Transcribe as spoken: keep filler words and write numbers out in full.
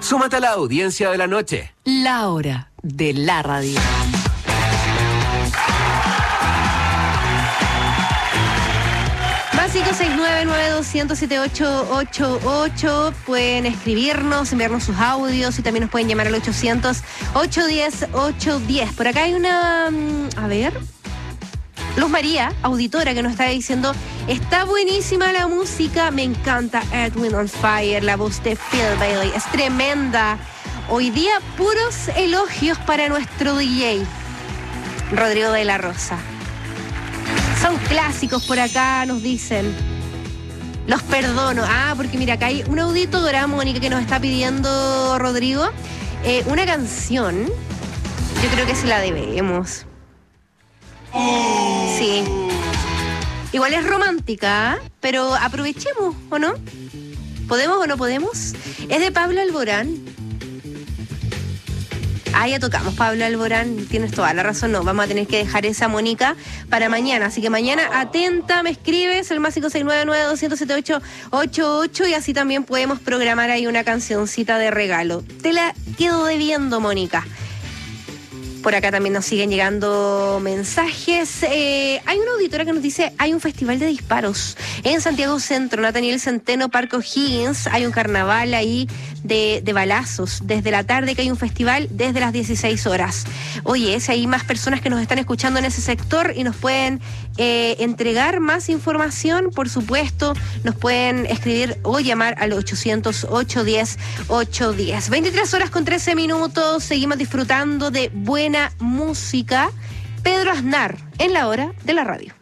Súmate a la audiencia de la noche. La hora de la radio. Más cinco seis nueve, nueve dos cero cero, siete ocho ocho ocho. Pueden escribirnos, enviarnos sus audios y también nos pueden llamar al ochocientos, ochocientos diez, ochocientos diez. Por acá hay una... A ver... Luz María, auditora, que nos está diciendo: está buenísima la música, me encanta Edwin on Fire, la voz de Phil Bailey, es tremenda. Hoy día puros elogios para nuestro D J, Rodrigo de la Rosa. Son clásicos por acá, nos dicen. Los perdono. Ah, porque mira, acá hay una auditora, Mónica, que nos está pidiendo, Rodrigo, eh, una canción. Yo creo que se la debemos. Sí. Igual es romántica, ¿eh? Pero aprovechemos, ¿o no? ¿Podemos o no podemos? Es de Pablo Alborán. Ah, ya tocamos Pablo Alborán, tienes toda la razón, no, vamos a tener que dejar esa, Mónica, para mañana, así que mañana atenta, me escribes el más cinco seis nueve, nueve dos cero cero, siete ocho ocho ocho y así también podemos programar ahí una cancioncita de regalo. Te la quedo debiendo, Mónica. Por acá también nos siguen llegando mensajes. Eh, hay una auditora que nos dice: hay un festival de disparos en Santiago Centro, Nathaniel Centeno, Parque O'Higgins. Hay un carnaval ahí de, de balazos. Desde la tarde que hay un festival, desde las dieciséis horas. Oye, si hay más personas que nos están escuchando en ese sector y nos pueden eh, entregar más información, por supuesto, nos pueden escribir o llamar al ochocientos, ochocientos diez, ochocientos diez. veintitrés horas con trece minutos. Seguimos disfrutando de buena música. Pedro Aznar en la hora de la radio.